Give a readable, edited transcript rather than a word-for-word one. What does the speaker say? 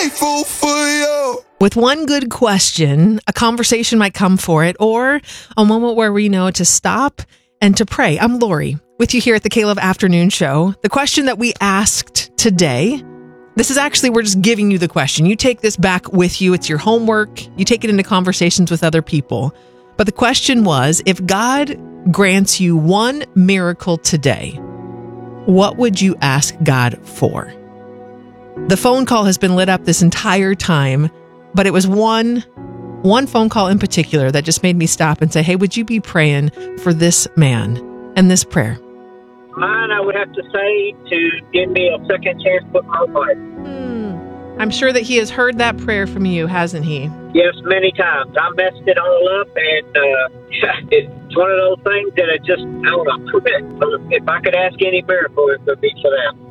grateful for you. With one good question, a conversation might come for it, or a moment where we know to stop and to pray. I'm Lori, with you here at the K-Love Afternoon Show. The question that we asked today, this is actually, we're just giving you the question. You take this back with you. It's your homework. You take it into conversations with other people. But the question was, if God grants you one miracle today, what would you ask God for? The phone call has been lit up this entire time, but it was one phone call in particular that just made me stop and say, hey, would you be praying for this man and this prayer? Mine, I would have to say, to give me a second chance with my wife. I'm sure that he has heard that prayer from you, hasn't he? Yes, many times. I messed it all up, and it's one of those things that I don't know. If I could ask any miracle, it would be for that.